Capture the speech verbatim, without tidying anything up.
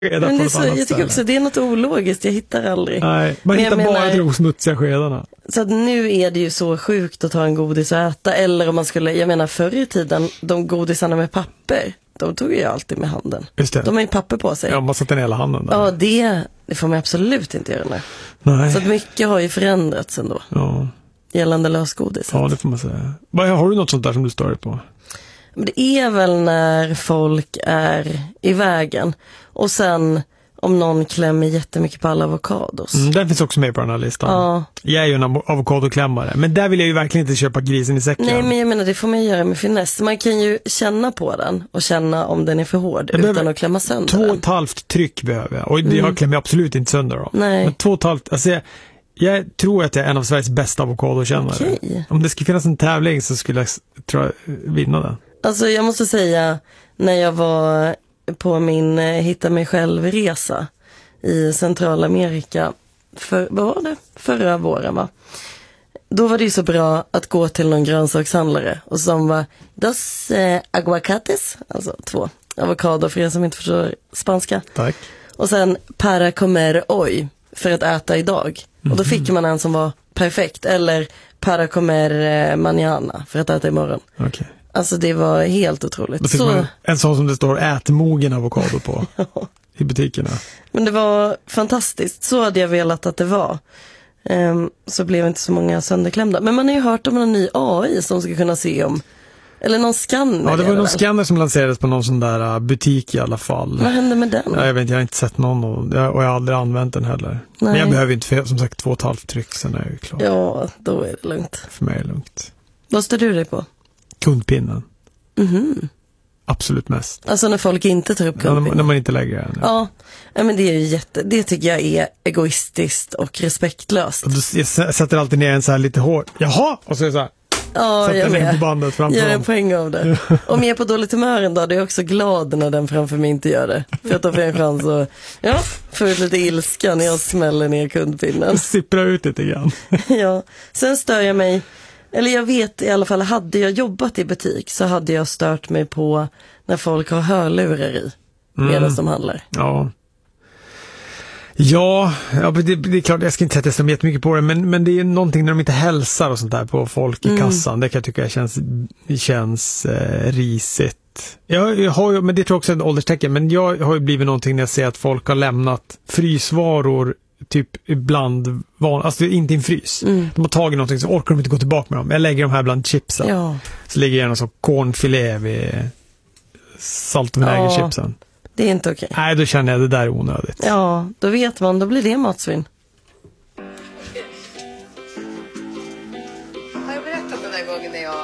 Men det är så, jag tycker också det är något ologiskt, jag hittar aldrig. Nej, man men hittar menar, bara de smutsiga skedarna. Så att nu är det ju så sjukt att ta en godis och äta. Eller om man skulle, jag menar förr i tiden, de godisarna med papper, de tog ju alltid med handen. Just det. De har ju papper på sig. Ja, man satte ner hela handen där. Ja, det, det får man absolut inte göra nu. Nej. Så att mycket har ju förändrats ändå. Ja. Gällande lösgodis. Ja, det får man säga. Har du något sånt där som du stör dig på? Men det är väl när folk är i vägen. Och sen om någon klämmer jättemycket på alla avokados. Mm, den finns också med på den här listan. Ja. Jag är ju en av- avokadoklämmare. Men där vill jag ju verkligen inte köpa grisen i säcken. Nej, men jag menar det får man göra med finess. Man kan ju känna på den och känna om den är för hård Jag utan behöver att klämma sönder Två och den. ett halvt tryck behöver jag. Och mm. jag klämmer absolut inte sönder dem. Nej. Men två och ett halvt, alltså jag, jag tror att jag är en av Sveriges bästa avokadokännare. Okej. Om det skulle finnas en tävling så skulle jag tror jag, vinna den. Alltså jag måste säga, när jag var på min eh, hitta mig själv-resa i Centralamerika, för, vad var det? Förra våren va? Då var det ju så bra att gå till någon grönsakshandlare och som var dos eh, aguacates, alltså två avokado för er som inte förstår spanska. Tack. Och sen para comer hoy för att äta idag. Mm-hmm. Och då fick man en som var perfekt, eller para comer eh, mañana för att äta imorgon. Okej. Okay. Alltså det var helt otroligt. Då fick så... man en sån som det står ätmogen avokado på ja. i butikerna. Men det var fantastiskt. Så hade jag velat att det var. Um, så blev inte så många sönderklämda. Men man har ju hört om en ny A I som ska kunna se om, eller någon scanner. Ja, det var någon väl scanner som lanserades på någon sån där butik i alla fall. Vad hände med den? Ja, jag vet inte, jag har inte sett någon och jag, och jag har aldrig använt den heller. Nej. Men jag behöver inte, som sagt, två och ett halvt tryck, sen är jag ju klar. Ja, då är det lugnt. För mig är det lugnt. Vad står du dig på? Kundpinnen. Mhm. Absolut mest. Alltså när folk inte tar upp kundpinnen. Ja, när man inte lägger den. Ja. Ja, men det är ju jätte, det tycker jag är egoistiskt och respektlöst. Och jag sätter alltid ner en så här lite hård. Jaha! Och så är det så här. Ja, sätter jag ner med. på bandet framför Gör en dem. poäng av det. Om jag är på dåligt humör en dag, då är jag också glad när den framför mig inte gör det. För att då får jag en chans att, ja, få ut lite ilska när jag smäller ner kundpinnen. Sippra ut lite grann. Ja, sen stör jag mig, eller jag vet i alla fall, hade jag jobbat i butik så hade jag stört mig på när folk har hörlurar i medan Mm. de handlar. Ja. Ja, ja det, det är klart, jag ska inte säga att jag stämmer jättemycket på det, men, men det är någonting när de inte hälsar och sånt där på folk i Mm. kassan. Det kan jag tycka känns, känns eh, risigt. Jag, jag har ju, men det tror jag också är ett ålderstecken, men jag har ju blivit någonting när jag ser att folk har lämnat frysvaror typ ibland, van, alltså inte i en frys. Mm. De har tagit någonting så orkar de inte gå tillbaka med dem. Jag lägger de här bland chipsen. Ja. Så lägger jag gärna så cornfilé vid salt och vinägerchipsen. Ja, det är inte okej. Nej, då känner jag det där är onödigt. Ja, då vet man, då blir det matsvinn.